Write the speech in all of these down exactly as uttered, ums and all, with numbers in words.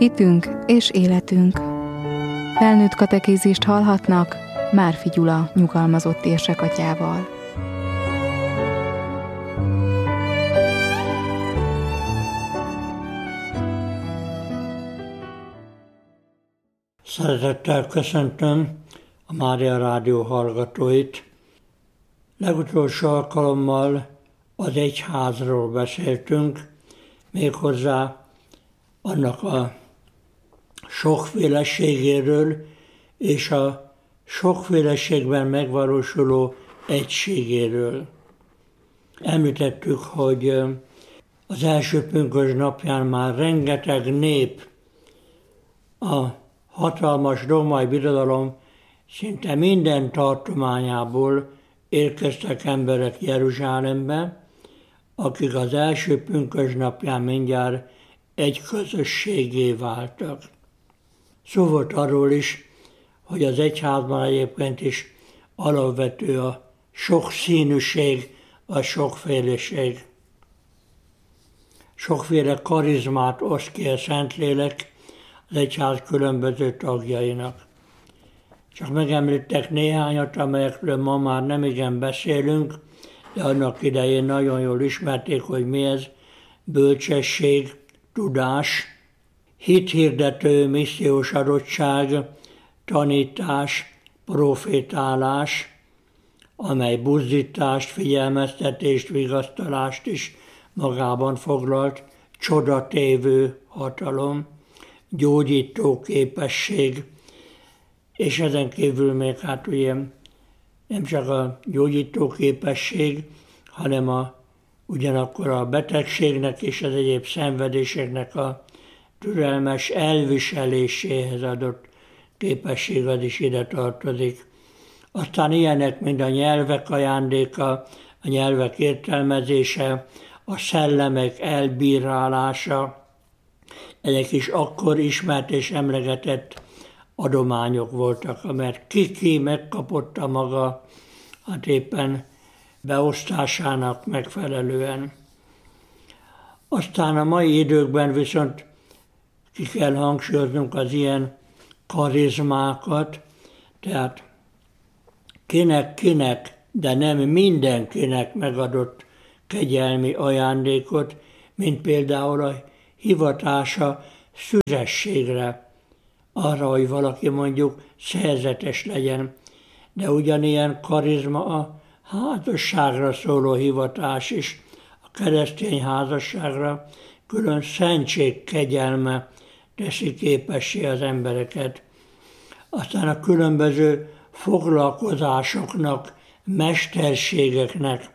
Hitünk és életünk. Felnőtt katekézist hallhatnak Márfi Gyula nyugalmazott érsekatyával. Szeretettel köszöntöm a Mária Rádió hallgatóit. Legutolsó alkalommal az egyházról beszéltünk, méghozzá annak a sokféleségéről és a sokféleségben megvalósuló egységéről. Említettük, hogy az első pünkösd napján már rengeteg nép, a hatalmas római birodalom szinte minden tartományából érkeztek emberek Jeruzsálembe, akik az első pünkösd napján mindjárt egy közösségé váltak. Szó volt arról is, hogy az egyházban egyébként is alapvető a sokszínűség, a sokféleség. Sokféle karizmát oszt ki a Szentlélek az egyház különböző tagjainak. Csak megemlítek néhányat, amelyekről ma már nem igen beszélünk, de annak idején nagyon jól ismerték, hogy mi ez: bölcsesség, tudás, hithirdető, missziós adottság, tanítás, profétálás, amely buzdítást, figyelmeztetést, vigasztalást is magában foglalt, csodatévő hatalom, gyógyító képesség, és ezen kívül még hát ugye nem csak a gyógyító képesség, hanem a, ugyanakkor a betegségnek és az egyéb szenvedéseknek a türelmes elviseléséhez adott képesség az is ide tartozik. Aztán ilyenek, mint a nyelvek ajándéka, a nyelvek értelmezése, a szellemek elbírálása, ezek is akkor ismert és emlegetett adományok voltak, mert ki-ki megkapotta maga, hát éppen beosztásának megfelelően. Aztán a mai időkben viszont ki kell hangsúlyoznunk az ilyen karizmákat, tehát kinek-kinek, de nem mindenkinek megadott kegyelmi ajándékot, mint például a hivatása szüzességre, arra, hogy valaki mondjuk szerzetes legyen, de ugyanilyen karizma a házasságra szóló hivatás is, a keresztény házasságra külön szentség kegyelme teszi képessé az embereket. Aztán a különböző foglalkozásoknak, mesterségeknek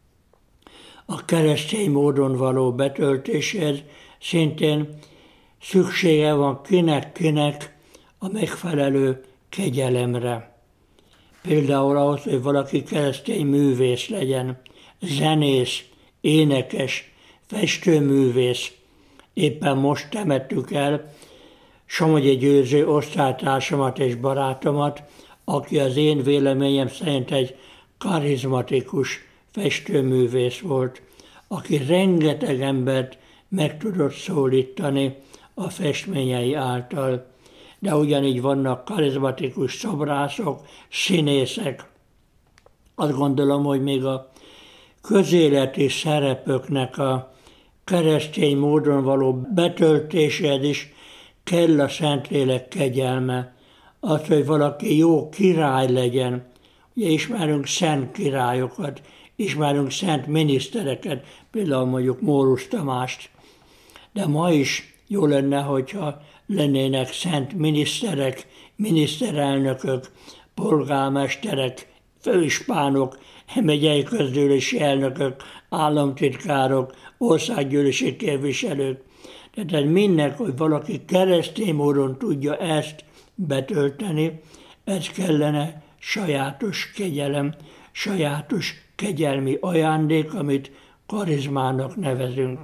a keresztény módon való betöltéséhez szintén szüksége van kinek-kinek a megfelelő kegyelemre. Például ahhoz, hogy valaki keresztény művész legyen, zenész, énekes, festőművész. Éppen most temettük el Somogyi Győző osztálytársamat és barátomat, aki az én véleményem szerint egy karizmatikus festőművész volt, aki rengeteg embert meg tudott szólítani a festményei által. De ugyanígy vannak karizmatikus szobrászok, színészek. Azt gondolom, hogy még a közéleti szerepöknek a keresztény módon való betöltéséhez is kell a Szentlélek kegyelme. Az, hogy valaki jó király legyen. Ugye ismerünk szent királyokat, ismerünk szent minisztereket, például mondjuk Mórusz Tamást. De ma is jó lenne, hogyha lennének szent miniszterek, miniszterelnökök, polgármesterek, főispánok, megyei közgyűlési elnökök, államtitkárok, országgyűlési képviselők. Tehát mindnek, hogy valaki keresztény módon tudja ezt betölteni, ez kellene sajátos kegyelem, sajátos kegyelmi ajándék, amit karizmának nevezünk.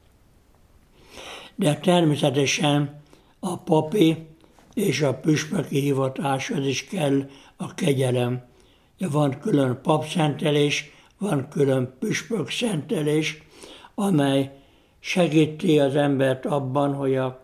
De természetesen a papi és a püspöki hivatáshoz is kell a kegyelem. Van külön papszentelés, van külön püspökszentelés, amely segíti az embert abban, hogy a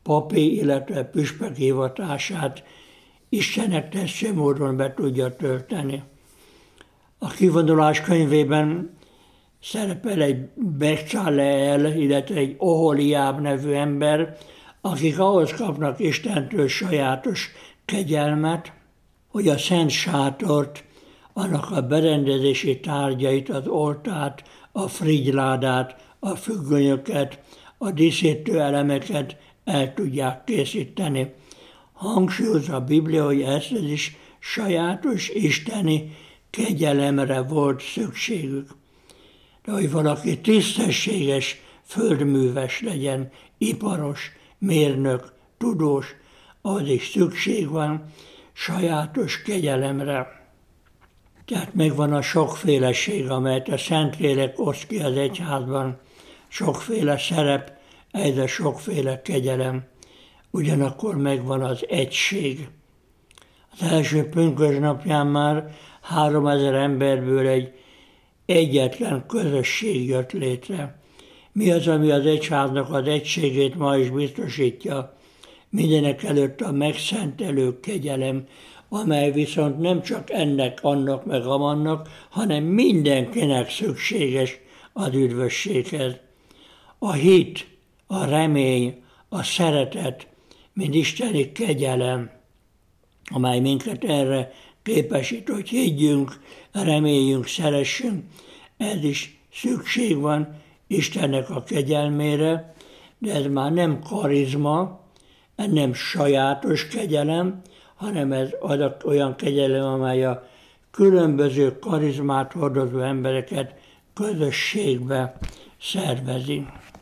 papi, illetve püspök hivatását Istennek tetsző módon be tudja tölteni. A kivonulás könyvében szerepel egy Becsáleel, illetve egy Oholiáb nevű ember, akik ahhoz kapnak Istentől sajátos kegyelmet, hogy a szent sátort, annak a berendezési tárgyait, az oltárt, a frigyládát, a függönyöket, a díszítő elemeket el tudják készíteni. Hangsúlyozza a Biblia, hogy ez is sajátos isteni kegyelemre volt szükségük. De hogy valaki tisztességes földműves legyen, iparos, mérnök, tudós, az is szükség van sajátos kegyelemre. Tehát megvan a sokféleség, amelyet a Szentlélek oszt ki az egyházban, sokféle szerep, ez a sokféle kegyelem. Ugyanakkor megvan az egység. Az első pünkösdnapján már háromezer emberből egy egyetlen közösség jött létre. Mi az, ami az egyháznak az egységét ma is biztosítja? Mindenek előtt a megszentelő kegyelem, amely viszont nem csak ennek, annak meg amannak, hanem mindenkinek szükséges az üdvösséghez. A hit, a remény, a szeretet, mint isteni kegyelem, amely minket erre képesít, hogy higgyünk, reméljünk, szeressünk, ez is szükség van Istennek a kegyelmére, de ez már nem karizma, ez nem sajátos kegyelem, hanem ez olyan kegyelem, amely a különböző karizmát hordozó embereket közösségbe szervezi.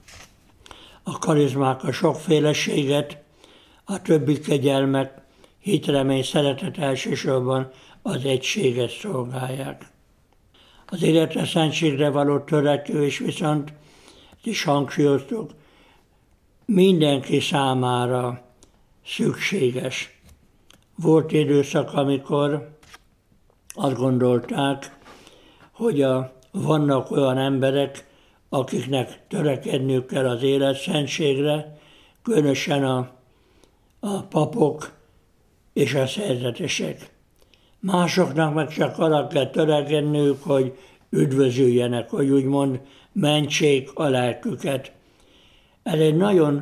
A karizmák a sokféleséget, a többi kegyelmek, hit, remény, szeretet elsősorban az egységet szolgálják. Az életre szentségre való törekvés viszont, is hangsúlyoztuk, mindenki számára szükséges. Volt időszak, amikor azt gondolták, hogy a, vannak olyan emberek, akiknek törekedniük kell az életszentségre, különösen a, a papok és a szerzetesek. Másoknak meg csak arra kell törekedniük, hogy üdvözüljenek, hogy úgymond mentsék a lelküket. Ez egy nagyon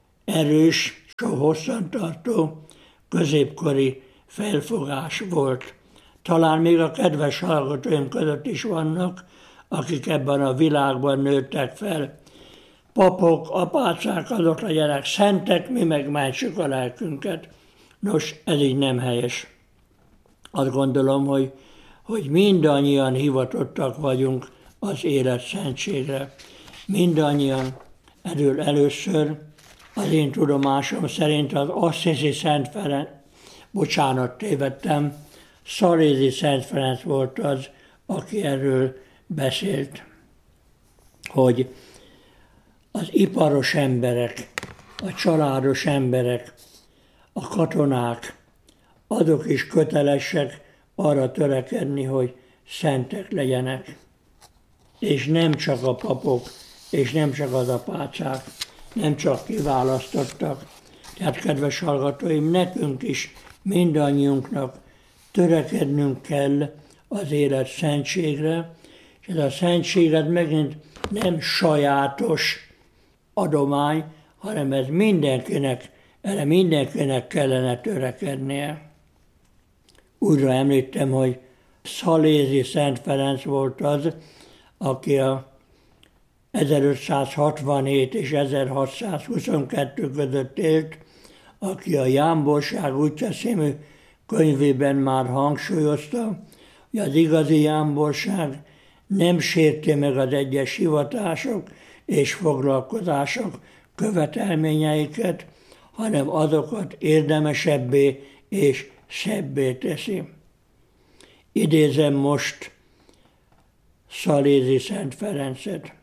erős, és hosszantartó, középkori felfogás volt. Talán még a kedves hallgatóim között is vannak, akik ebben a világban nőttek fel. Papok, apácák, azok legyenek szentek, mi meg mentsük a lelkünket. Nos, ez így nem helyes. Azt gondolom, hogy, hogy mindannyian hivatottak vagyunk az élet szentségre. Mindannyian, erről először az én tudomásom szerint az Assisi Szent Ferenc, bocsánat, tévedtem, Szalézi Szent Ferenc volt az, aki erről beszélt, hogy az iparos emberek, a családos emberek, a katonák, azok is kötelesek arra törekedni, hogy szentek legyenek. És nem csak a papok, és nem csak az apácák, nem csak kiválasztottak. Tehát, kedves hallgatóim, nekünk is, mindannyiunknak törekednünk kell az élet szentségre, és ez a szentséget megint nem sajátos adomány, hanem ez mindenkinek, erre mindenkinek kellene törekednie. Újra említem, hogy Szalézi Szent Ferenc volt az, aki a ezerötszázhatvanhét és ezerhatszázhuszonkettő között élt, aki a Jámborság útja című könyvében már hangsúlyozta, hogy az igazi jámborság nem sérti meg az egyes hivatások és foglalkozások követelményeiket, hanem azokat érdemesebbé és szebbé teszi. Idézem most Szalézi Szent Ferencet.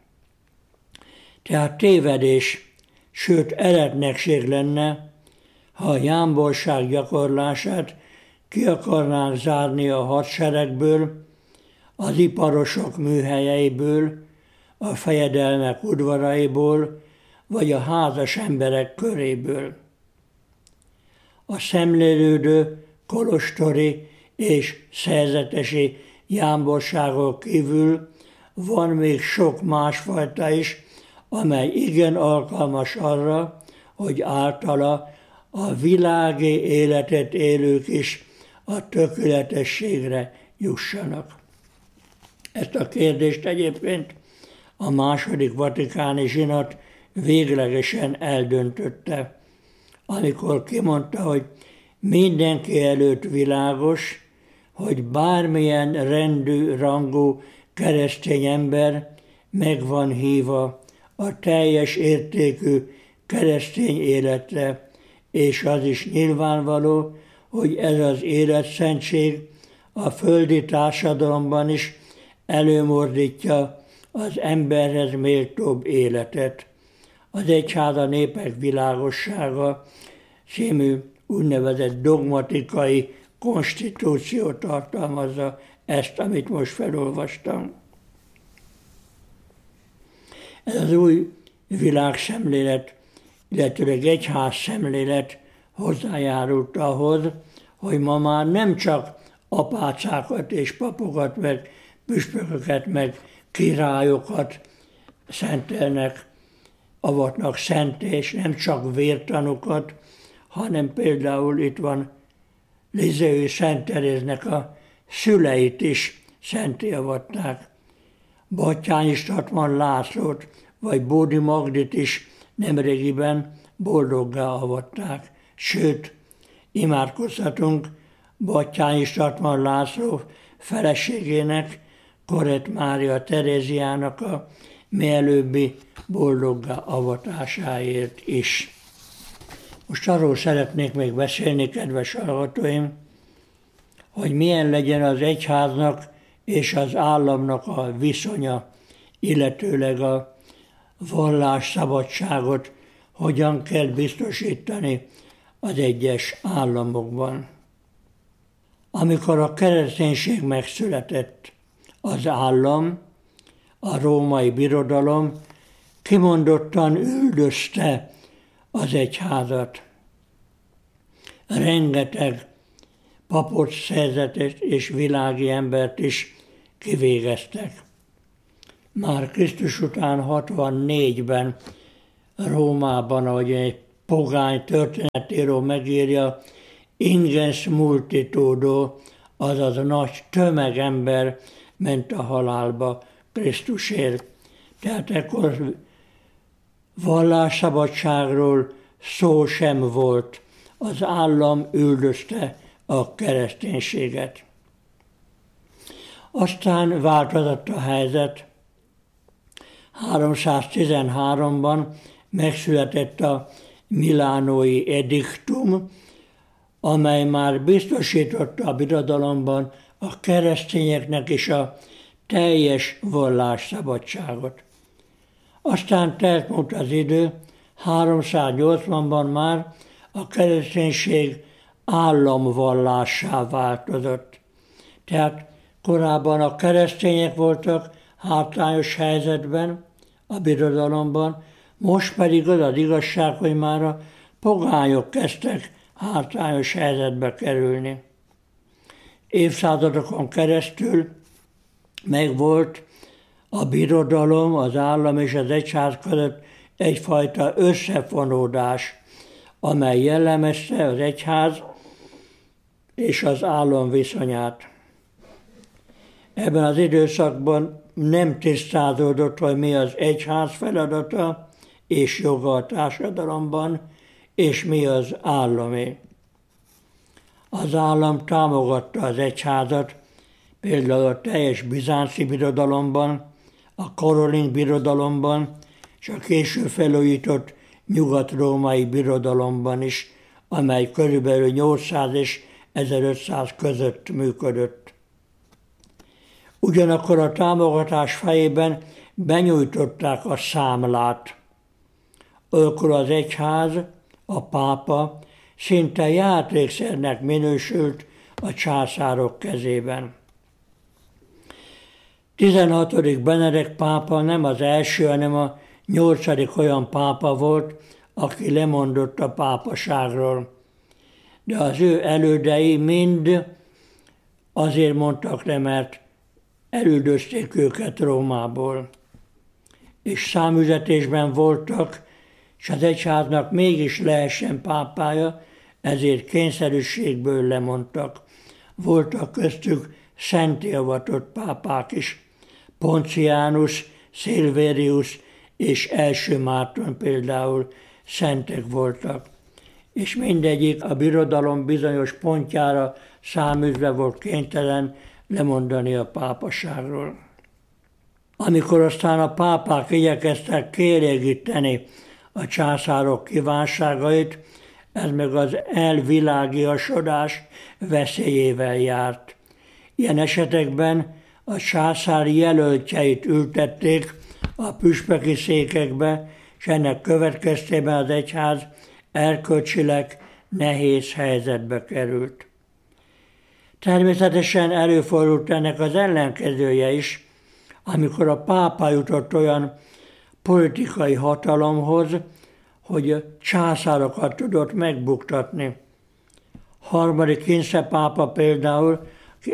Tehát tévedés, sőt eretnekség lenne, ha a jámborság gyakorlását ki akarnánk zárni a hadseregből, az iparosok műhelyeiből, a fejedelmek udvaraiból, vagy a házas emberek köréből. a szemlélődő, kolostori és szerzetesi jámborságon kívül van még sok másfajta is, amely igen alkalmas arra, hogy általa a világi életet élők is a tökéletességre jussanak. Ezt a kérdést egyébként a második vatikáni zsinat véglegesen eldöntötte, amikor kimondta, hogy mindenki előtt világos, hogy bármilyen rendű, rangú keresztény ember meg van hívva a teljes értékű keresztény életre, és az is nyilvánvaló, hogy ez az életszentség a földi társadalomban is előmozdítja az emberhez méltóbb életet. Az Egyház a népek világossága című úgynevezett dogmatikai konstitúció tartalmazza ezt, amit most felolvastam. Ez az új világszemlélet, illetőleg egyház szemlélet hozzájárult ahhoz, hogy ma már nem csak apácákat és papokat, meg püspököket, meg királyokat szentelnek, avatnak szenté, és nem csak vértanukat, hanem például itt van Lizéui Szent Teréznek a szüleit is szenté avatták. Batthyány Statman Lászlót vagy Bódi Magdit is nemrégiben boldoggá avatták. Sőt, imádkozhatunk Batthyány Statman László feleségének, Korett Mária Teréziának a mielőbbi boldoggá avatásáért is. Most arról szeretnék még beszélni, kedves hallgatóim, hogy milyen legyen az egyháznak és az államnak a viszonya, illetőleg a vallásszabadságot hogyan kell biztosítani az egyes államokban. Amikor a kereszténység megszületett, az állam, a római birodalom kimondottan üldözte az egyházat. Rengeteg papot, szerzetet és világi embert is kivégeztek. Már Krisztus után hatvannégyben Rómában, ahogy egy pogány történetíró megírja, ingens multitudo, azaz nagy tömegember ment a halálba Krisztusért. Tehát ekkor vallásszabadságról szó sem volt. Az állam üldözte a kereszténységet. Aztán változott a helyzet. háromszáztizenháromban megszületett a milánói ediktum, amely már biztosította a birodalomban a keresztényeknek is a teljes vallásszabadságot. Aztán telt múlt az idő, háromszáznyolcvanban már a kereszténység államvallássá változott. Tehát korábban a keresztények voltak hátrányos helyzetben a birodalomban, most pedig az az igazság, hogy már a pogányok kezdtek hátrányos helyzetbe kerülni. Évszázadokon keresztül megvolt a birodalom, az állam és az egyház között egyfajta összefonódás, amely jellemezte az egyház és az állam viszonyát. Ebben az időszakban nem tisztázódott, hogy mi az egyház feladata és joga a társadalomban, és mi az államé. Az állam támogatta az egyházat, például a teljes bizánci birodalomban, a karolin birodalomban, és a később felújított nyugat-római birodalomban is, amely körülbelül nyolcszáz és ezerötszáz között működött. Ugyanakkor a támogatás fejében benyújtották a számlát. Olykor az egyház, a pápa szinte játékszernek minősült a császárok kezében. tizenhatodik Benedek pápa nem az első, hanem a nyolcadik olyan pápa volt, aki lemondott a pápaságról. de az ő elődei mind azért mondtak le, mert elüldözték őket Rómából. És számüzetésben voltak, és az egyháznak mégis lehessen pápája, ezért kényszerűségből lemondtak. Voltak köztük szenté avatott pápák is. Poncianus, Silverius és első Márton például szentek voltak. És mindegyik a birodalom bizonyos pontjára száműzve volt kénytelen lemondani a pápaságról. Amikor aztán a pápák igyekeztek kielégíteni a császárok kívánságait, ez meg az elvilágiasodás veszélyével járt. Ilyen esetekben a császár jelöltjeit ültették a püspöki székekbe, és ennek következtében az egyház erkölcsileg nehéz helyzetbe került. Természetesen előfordult ennek az ellenkezője is, amikor a pápa jutott olyan politikai hatalomhoz, hogy császárokat tudott megbuktatni. Harmadik Ince pápa például, aki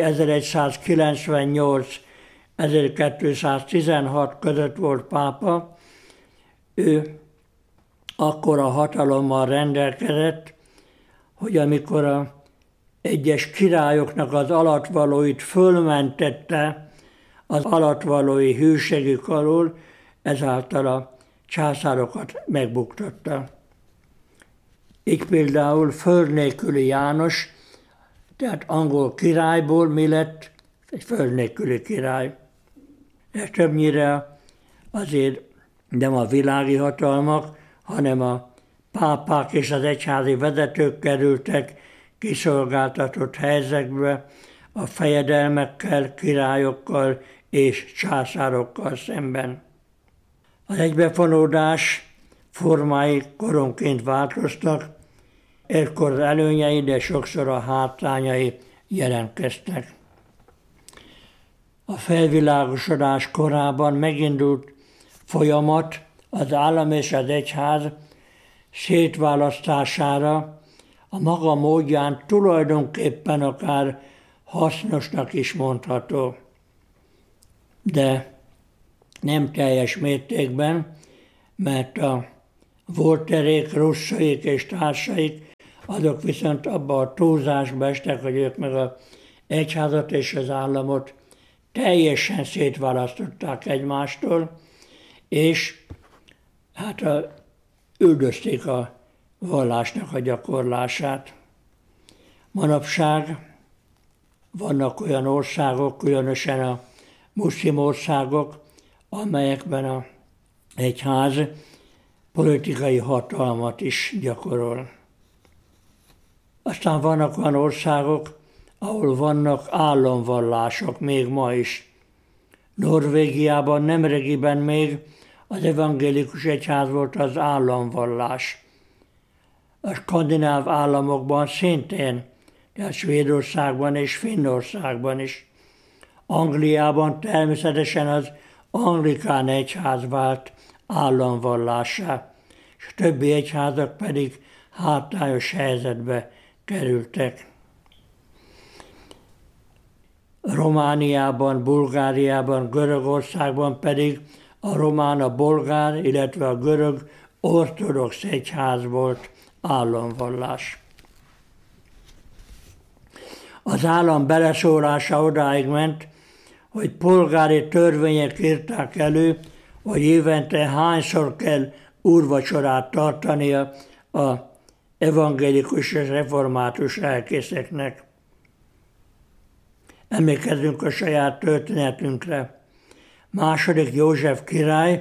ezeregyszázkilencvennyolc-ezerkétszáztizenhat között volt pápa, ő akkora hatalommal rendelkezett, hogy amikor a egyes királyoknak az alattvalóit fölmentette az alattvalói hűségük alól, ezáltal a császárokat megbuktatta. Így például föld nélküli János, tehát angol királyból mi lett? Egy föld nélküli király. Ez többnyire azért nem a világi hatalmak, hanem a pápák és az egyházi vezetők kerültek kiszolgáltatott helyzetbe a fejedelmekkel, királyokkal és császárokkal szemben. Az egybefonódás formái koronként változtak, ekkor az előnyei, de sokszor a hátrányai jelentkeztek. A felvilágosodás korában megindult folyamat az állam és az egyház szétválasztására, a maga módján tulajdonképpen akár hasznosnak is mondható. De nem teljes mértékben, mert a Voltairék, Rousseauék és társaik, azok viszont abba a túlzásba estek, hogy ők meg az egyházat és az államot teljesen szétválasztották egymástól, és hát a, üldözték a vallásnak a gyakorlását. Manapság vannak olyan országok, különösen a muszlim országok, amelyekben az egyház politikai hatalmat is gyakorol. Aztán vannak olyan országok, ahol vannak államvallások még ma is. Norvégiában nemrégiben még az evangélikus egyház volt az államvallás. A skandináv államokban szintén, tehát Svédországban és Finnországban is. Angliában természetesen az anglikán egyház vált államvallássá, és a többi egyházak pedig hátrányos helyzetbe kerültek. Romániában, Bulgáriában, Görögországban pedig a román, a bolgár, illetve a görög ortodox egyház volt államvallás. Az állam beleszólása odáig ment, hogy polgári törvények írták elő, hogy évente hányszor kell úrvacsorát tartania az evangélikus és református lelkészeknek. Emlékezzünk a saját történetünkre. Második József király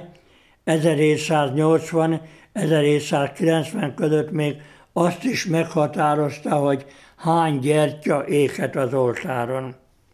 ezerhétszáznyolcvan-ezerhétszázkilencven között még azt is meghatározta, hogy hány gyertya éghet az oltáron.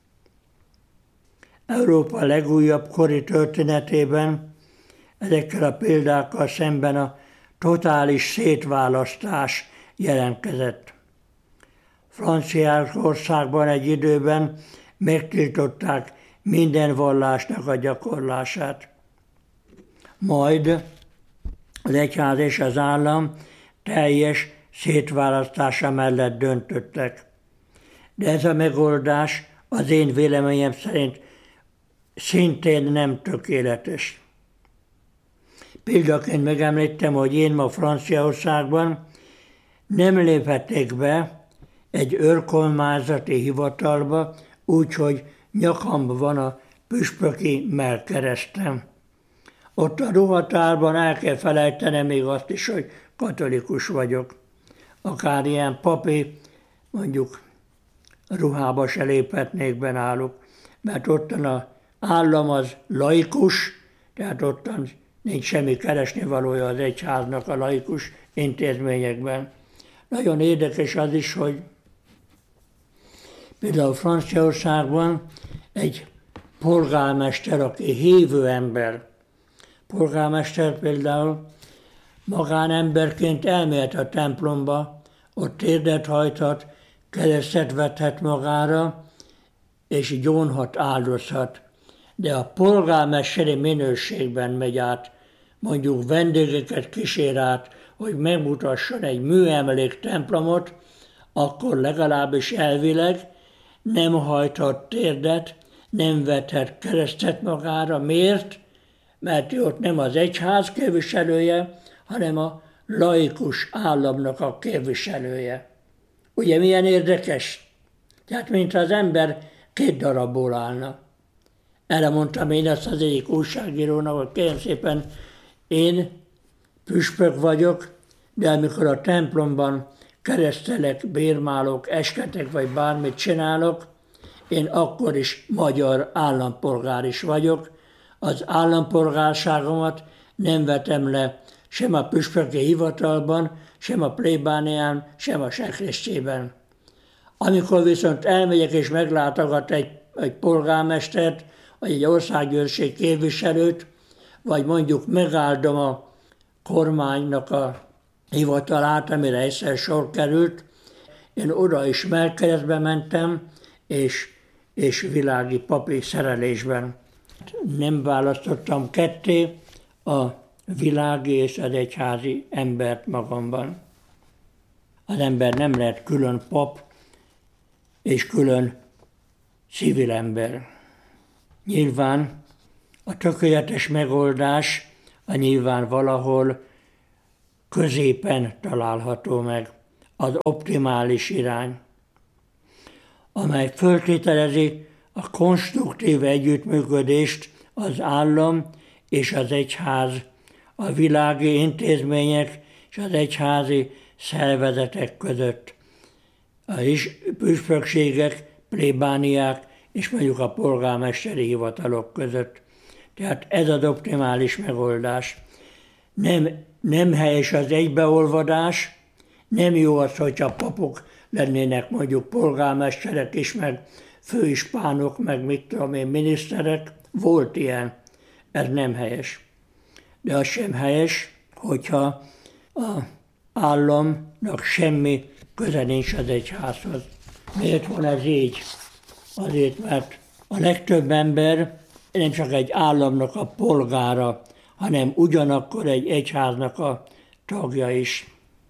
Európa legújabb kori történetében ezekkel a példákkal szemben a totális szétválasztás jelentkezett. Franciaországban egy időben megtiltották minden vallásnak a gyakorlását. Majd az egyház és az állam teljes szétválasztása mellett döntöttek. De ez a megoldás az én véleményem szerint szintén nem tökéletes. Példaként megemlítem, hogy én ma Franciaországban nem léphetnék be egy őrkormányzati hivatalba, úgyhogy nyakamban van a püspöki mellkeresztem. Ott a ruhatárban el kell felejtenem még azt is, hogy katolikus vagyok. Akár ilyen papi, mondjuk ruhába se léphetnék be náluk, mert ottan az állam az laikus, tehát ottan nincs semmi keresnivalója az egyháznak a laikus intézményekben. Nagyon érdekes az is, hogy például Franciaországban egy polgármester, aki hívő ember, polgármester például magánemberként elmehet a templomba, ott térdet hajthat, keresztet vethet magára, és gyónhat, áldozhat. De a polgármesteri minőségben megy át, mondjuk vendégeket kísér át, hogy megmutasson egy műemlék templomot, akkor legalábbis elvileg nem hajthat térdet, nem vethet keresztet magára. Miért? Mert ő ott nem az egyház képviselője, hanem a laikus államnak a képviselője. Ugye milyen érdekes? Tehát mintha az ember két darabból állna. Erre mondtam én ezt az egyik újságírónak, hogy kérem szépen, én püspök vagyok, de amikor a templomban keresztelek, bérmálok, esketek, vagy bármit csinálok, én akkor is magyar állampolgár is vagyok. Az állampolgárságomat nem vetem le sem a püspöki hivatalban, sem a plébánián, sem a sekrésztjében. Amikor viszont elmegyek és meglátogat egy, egy polgármestert, vagy egy országgyűlösség képviselőt, vagy mondjuk megáldom a kormánynak a hivatalát, amire egyszer sor került, én oda is mellkeresztbe mentem, és, és világi papi szerelésben. Nem választottam ketté a világi és az egyházi embert magamban. Az ember nem lehet külön pap és külön civil ember. Nyilván a tökéletes megoldás a nyilván valahol középen található meg, az optimális irány, amely föltételezi a konstruktív együttműködést az állam és az egyház, a világi intézmények és az egyházi szervezetek között, a püspökségek, plébániák és mondjuk a polgármesteri hivatalok között. Tehát ez az optimális megoldás. Nem, nem helyes az egybeolvadás, nem jó az, hogyha papok lennének mondjuk polgármesterek is, meg főispánok, meg mit tudom én, miniszterek. Volt ilyen, ez nem helyes. De az sem helyes, hogyha az államnak semmi köze nincs az egyházhoz. Miért van ez így? Azért, mert a legtöbb ember nem csak egy államnak a polgára, hanem ugyanakkor egy egyháznak a tagja is.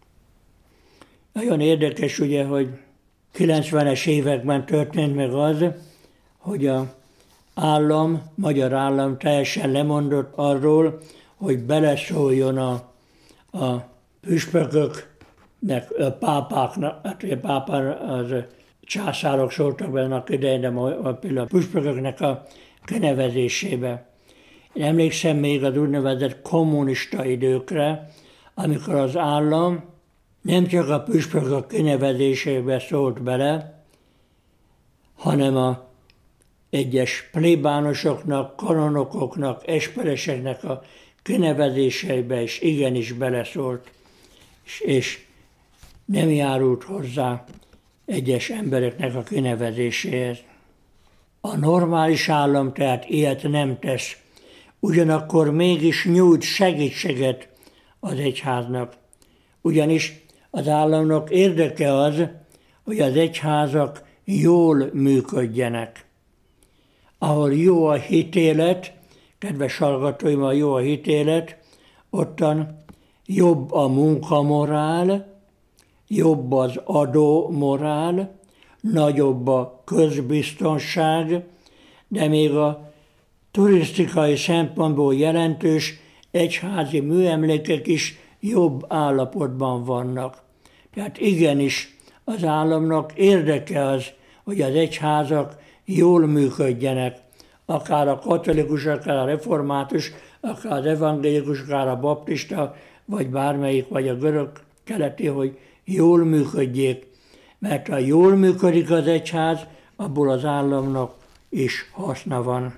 Nagyon érdekes ugye, hogy kilencvenes években történt meg az, hogy az állam, magyar állam teljesen lemondott arról, hogy beleszóljon a, a püspököknek, a pápáknak, hát a pápán az császárok szóltak benne a idején, de például a püspököknek a kinevezésébe. Én emlékszem még az úgynevezett kommunista időkre, amikor az állam nem csak a püspökök kinevezésébe szólt bele, hanem a egyes plébánosoknak, kanonokoknak, espereseknek a kinevezéseibe is igenis beleszólt, és, és nem járult hozzá egyes embereknek a kinevezéséhez. A normális állam tehát ilyet nem tesz, ugyanakkor mégis nyújt segítséget az egyháznak. Ugyanis az államnak érdeke az, hogy az egyházak jól működjenek. Ahol jó a hitélet, kedves hallgatóim, a jó a hitélet, ottan jobb a munkamorál, jobb az adómorál, nagyobb a közbiztonság, de még a turisztikai szempontból jelentős egyházi műemlékek is jobb állapotban vannak. Tehát igenis az államnak érdeke az, hogy az egyházak jól működjenek, akár a katolikus, akár a református, akár az evangélikus, akár a baptista, vagy bármelyik, vagy a görög-keleti, hogy jól működjék. Mert ha jól működik az egyház, abból az államnak is haszna van.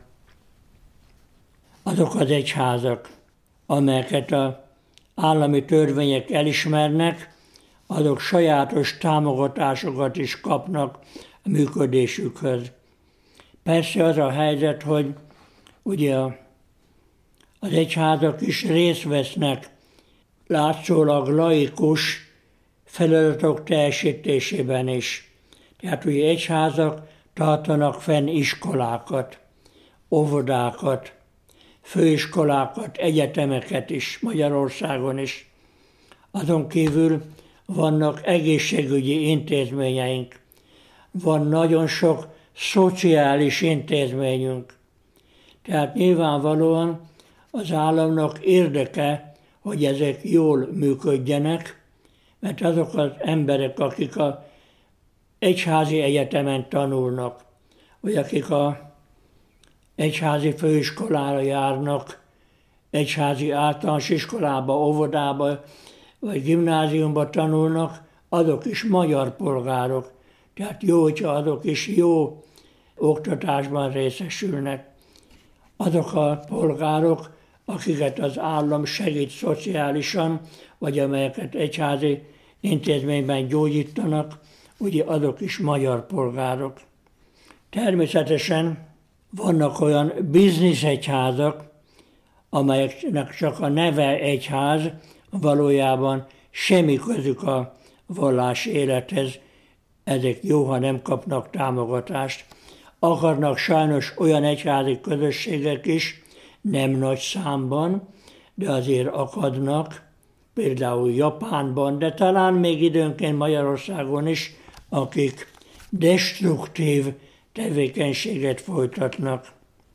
Azok az egyházak, amelyeket az állami törvények elismernek, azok sajátos támogatásokat is kapnak a működésükhöz. Persze az a helyzet, hogy ugye az egyházak is részt vesznek látszólag laikus feladatok teljesítésében is. Tehát ugye egyházak tartanak fenn iskolákat, óvodákat, főiskolákat, egyetemeket is, Magyarországon is. Azon kívül vannak egészségügyi intézményeink, van nagyon sok szociális intézményünk. Tehát nyilvánvalóan az államnak érdeke, hogy ezek jól működjenek, mert azok az emberek, akik az egyházi egyetemen tanulnak, vagy akik az egyházi főiskolára járnak, egyházi általános iskolába, óvodába, vagy gimnáziumba tanulnak, azok is magyar polgárok. Tehát jó, hogyha azok is jó oktatásban részesülnek. Azok a polgárok, akiket az állam segít szociálisan, vagy amelyeket egyházi intézményben gyógyítanak, ugye azok is magyar polgárok. Természetesen vannak olyan bizniszegyházak, amelyeknek csak a neve egyház, valójában semmi közük a vallási élethez, ezek jó, ha nem kapnak támogatást. Akarnak sajnos olyan egyházi közösségek is, nem nagy számban, de azért akadnak, például Japánban, de talán még időnként Magyarországon is, akik destruktív tevékenységet folytatnak.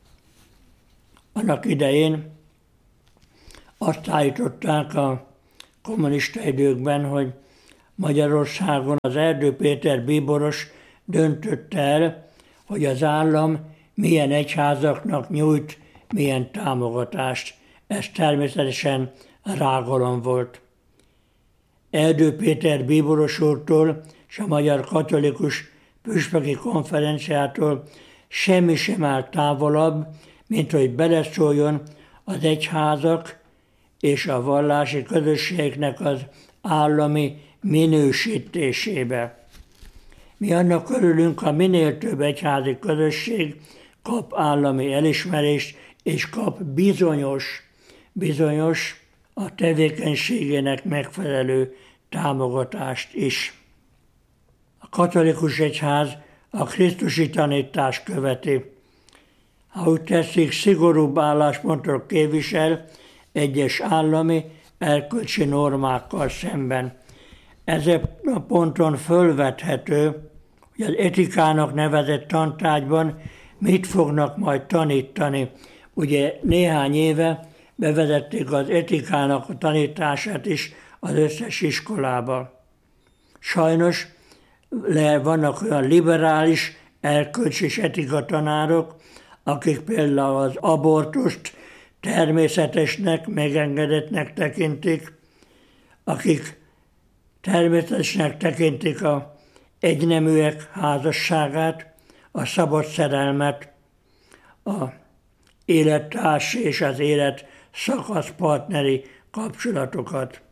Annak idején azt állították a kommunista időkben, hogy Magyarországon az Erdő Péter bíboros döntött el, hogy az állam milyen egyházaknak nyújt milyen támogatást. Ez természetesen rágalom volt. Erdő Péter bíboros úrtól és a Magyar Katolikus Püspöki Konferenciától semmi sem áll távolabb, mint hogy beleszóljon az egyházak és a vallási közösségeknek az állami minősítésébe. Mi annak örülünk, ha minél több egyházi közösség kap állami elismerést, és kap bizonyos, bizonyos a tevékenységének megfelelő támogatást is. A katolikus egyház a krisztusi tanítást követi. Ha úgy tetszik, szigorúbb álláspontot képvisel egyes állami erkölcsi normákkal szemben. Ezen a ponton fölvethető, hogy az etikának nevezett tantárgyban mit fognak majd tanítani. Ugye néhány éve bevezették az etikának a tanítását is az összes iskolába. Sajnos vannak olyan liberális erkölcs és etika tanárok, akik például az abortust természetesnek, megengedettnek tekintik, akik természetesnek tekintik az egyneműek házasságát, a szabad szerelmet, a élettárs és az élet szakasz partneri kapcsolatokat.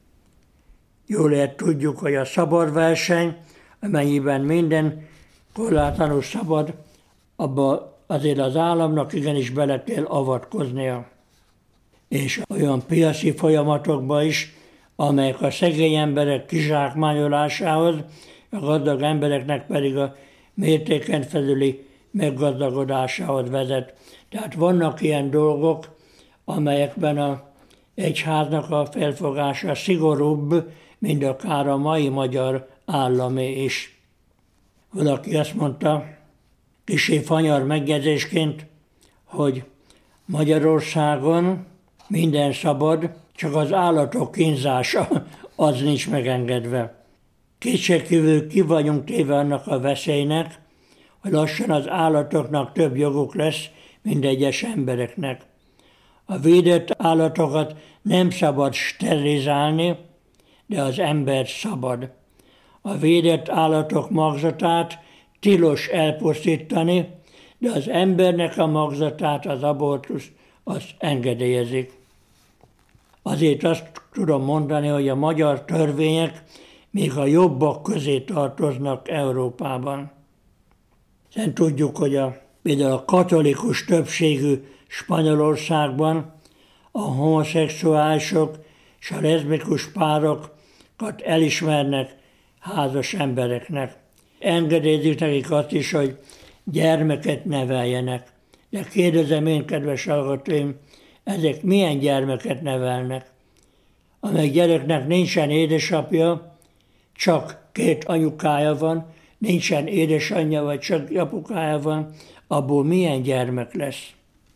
Jól lehet tudjuk, hogy a szabad verseny, amennyiben minden korlátlanul szabad, abba azért az államnak igenis bele kell avatkoznia. És olyan piaci folyamatokba is, amelyek a szegény emberek kizsákmányolásához, a gazdag embereknek pedig a mértéken felüli meggazdagodásához vezet. Tehát vannak ilyen dolgok, amelyekben az egyháznak a felfogása szigorúbb, mint akár a mai magyar államé is. Valaki azt mondta, kissé fanyar megjegyzésként, hogy Magyarországon minden szabad, csak az állatok kínzása az nincs megengedve. Kétségkívül ki vagyunk téve annak a veszélynek, hogy lassan az állatoknak több joguk lesz, mint egyes embereknek. A védett állatokat nem szabad sterilizálni, de az ember szabad. A védett állatok magzatát tilos elpusztítani, de az embernek a magzatát, az abortusz, azt engedélyezik. Azért azt tudom mondani, hogy a magyar törvények még a jobbak közé tartoznak Európában. Hiszen tudjuk, hogy a, például a katolikus többségű Spanyolországban a homoszexuálisok és a leszbikus párokat elismernek házas embereknek. Engedélyezik nekik azt is, hogy gyermeket neveljenek. De kérdezem én, kedves hallgatóim, ezek milyen gyermeket nevelnek? Amely gyereknek nincsen édesapja, csak két anyukája van, nincsen édesanyja, vagy csak apukája van, abból milyen gyermek lesz?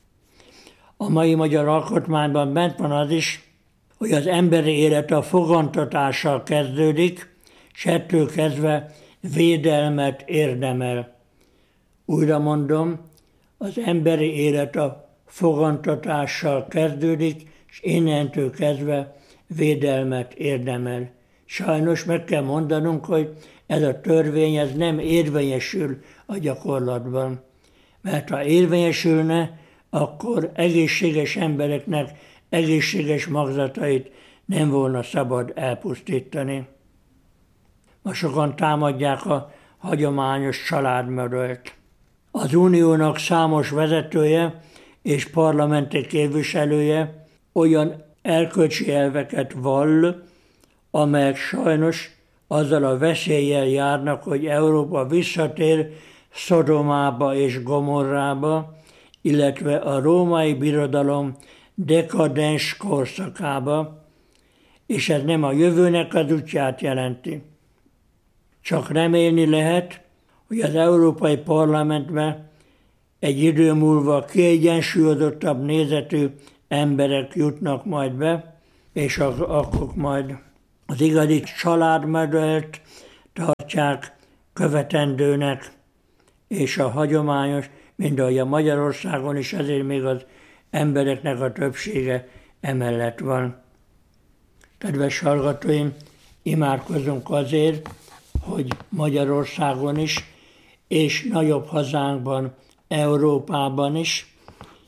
A mai magyar alkotmányban bent van az is, hogy az emberi élet a fogantatással kezdődik, és ettől kezdve védelmet érdemel. Újra mondom, az emberi élet a fogantatással kezdődik, és innentől kezdve védelmet érdemel. Sajnos meg kell mondanunk, hogy ez a törvény ez nem érvényesül a gyakorlatban. Mert ha érvényesülne, akkor egészséges embereknek egészséges magzatait nem volna szabad elpusztítani. Ma sokan támadják a hagyományos családmodellt. Az uniónak számos vezetője és parlamenti képviselője olyan erkölcsi elveket vall, amelyek sajnos azzal a veszéllyel járnak, hogy Európa visszatér Szodomába és Gomorrába, illetve a római birodalom dekadens korszakába, és ez nem a jövőnek az útját jelenti. Csak remélni lehet, hogy az Európai Parlamentben egy idő múlva kiegyensúlyozottabb nézetű emberek jutnak majd be, és akkor majd az igazi családmodellt tartják követendőnek, és a hagyományos, mint ahogy a Magyarországon is, ezért még az embereknek a többsége emellett van. Kedves hallgatóim, imádkozzunk azért, hogy Magyarországon is, és nagyobb hazánkban, Európában is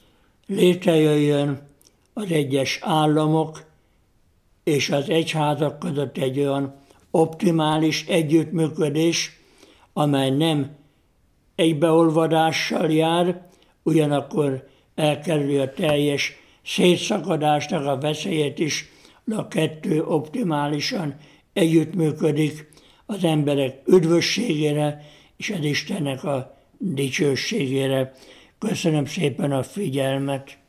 létrejöjjön az egyes államok és az egyházak között egy olyan optimális együttműködés, amely nem egybeolvadással jár, ugyanakkor elkerüli a teljes szétszakadásnak a veszélyét is, a kettő optimálisan együttműködik az emberek üdvösségére és az Istennek a dicsőségére. Köszönöm szépen a figyelmet!